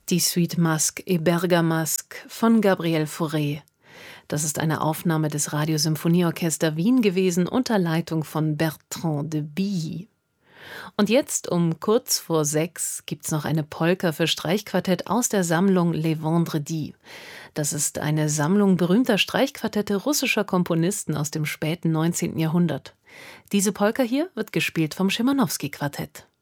Die Suite Masque et Bergamasque von Gabriel Fauré. Das ist eine Aufnahme des Radiosymphonieorchester Wien gewesen unter Leitung von Bertrand de Billy. Und jetzt um kurz vor 6 gibt's noch eine Polka für Streichquartett aus der Sammlung Les Vendredis. Das ist eine Sammlung berühmter Streichquartette russischer Komponisten aus dem späten 19. Jahrhundert. Diese Polka hier wird gespielt vom Schimanowski-Quartett.